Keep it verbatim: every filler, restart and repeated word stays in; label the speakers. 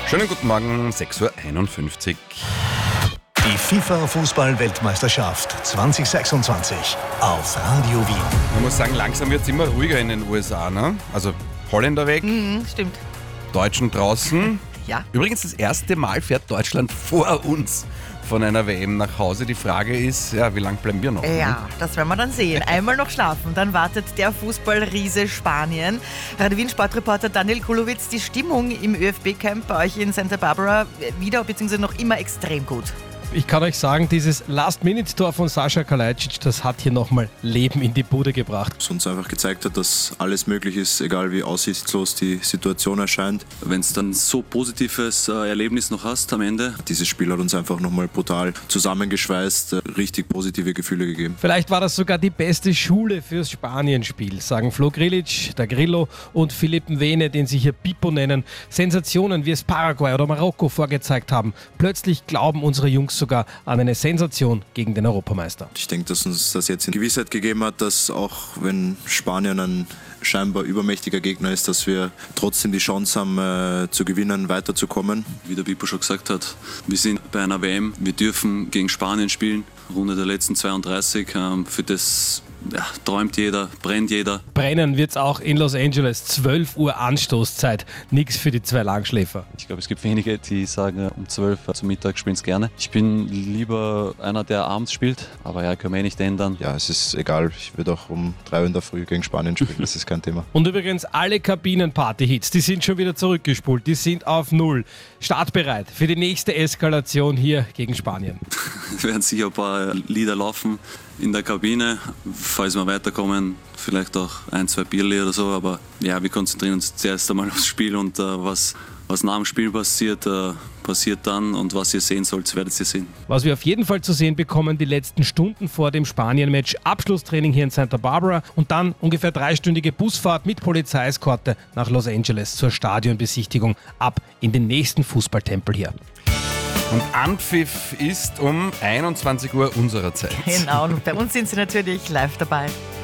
Speaker 1: Schönen guten Morgen, sechs Uhr einundfünfzig.
Speaker 2: Die FIFA-Fußball-Weltmeisterschaft zwanzig sechsundzwanzig auf Radio Wien.
Speaker 1: Man muss sagen, langsam wird es immer ruhiger in den U S A, ne? Also Holländer weg,
Speaker 3: Mhm, stimmt.
Speaker 1: Deutschen draußen.
Speaker 3: Ja.
Speaker 1: Übrigens das erste Mal fährt Deutschland vor uns von einer W M nach Hause. Die Frage ist, ja, wie lange bleiben wir noch?
Speaker 3: Ja, das werden wir dann sehen. Einmal noch schlafen, dann wartet der Fußballriese Spanien. Radio Wien Sportreporter Daniel Kulowitz, die Stimmung im Ö F B-Camp bei euch in Santa Barbara wieder bzw. noch immer extrem gut.
Speaker 4: Ich kann euch sagen, dieses Last-Minute-Tor von Sascha Kalajdzic, das hat hier nochmal Leben in die Bude gebracht.
Speaker 5: Was uns einfach gezeigt hat, dass alles möglich ist, egal wie aussichtslos die Situation erscheint.
Speaker 6: Wenn es dann so positives äh, Erlebnis noch hast am Ende.
Speaker 5: Dieses Spiel hat uns einfach nochmal brutal zusammengeschweißt, äh, richtig positive Gefühle gegeben.
Speaker 4: Vielleicht war das sogar die beste Schule fürs Spanien-Spiel, sagen Flo Grilic, der Grillo und Philipp Mwene, den sie hier Pipo nennen. Sensationen, wie es Paraguay oder Marokko vorgezeigt haben. Plötzlich glauben unsere Jungs sogar an eine Sensation gegen den Europameister.
Speaker 5: Ich denke, dass uns das jetzt in Gewissheit gegeben hat, dass auch wenn Spanien ein scheinbar übermächtiger Gegner ist, dass wir trotzdem die Chance haben, äh, zu gewinnen, weiterzukommen.
Speaker 6: Wie der Pipo schon gesagt hat, wir sind bei einer W M, wir dürfen gegen Spanien spielen. Runde der letzten zweiunddreißig, ähm, für das ja, träumt jeder, brennt jeder.
Speaker 4: Brennen wird's auch in Los Angeles. zwölf Uhr Anstoßzeit. Nix für die zwei Langschläfer.
Speaker 7: Ich glaube, es gibt wenige, die sagen, um zwölf Uhr zum Mittag spielen es gerne. Ich bin lieber einer, der abends spielt, aber ja, können wir eh nicht ändern.
Speaker 5: Ja, es ist egal. Ich würde auch um drei Uhr in der Früh gegen Spanien spielen. Das ist kein Thema.
Speaker 4: Und übrigens, alle Kabinen-Party-Hits, die sind schon wieder zurückgespult. Die sind auf Null. Startbereit für die nächste Eskalation hier gegen Spanien.
Speaker 6: Es werden sicher ein paar Lieder laufen in der Kabine, falls wir weiterkommen, vielleicht auch ein, zwei Bierli oder so, aber ja, wir konzentrieren uns zuerst einmal aufs Spiel und äh, was, was nach dem Spiel passiert, äh, passiert dann und was ihr sehen sollt, werdet ihr sehen.
Speaker 4: Was wir auf jeden Fall zu sehen bekommen, die letzten Stunden vor dem Spanien-Match, Abschlusstraining hier in Santa Barbara und dann ungefähr dreistündige Busfahrt mit Polizeieskorte nach Los Angeles zur Stadionbesichtigung ab in den nächsten Fußballtempel hier.
Speaker 1: Und Anpfiff ist um einundzwanzig Uhr unserer Zeit.
Speaker 3: Genau, und bei uns sind sie natürlich live dabei.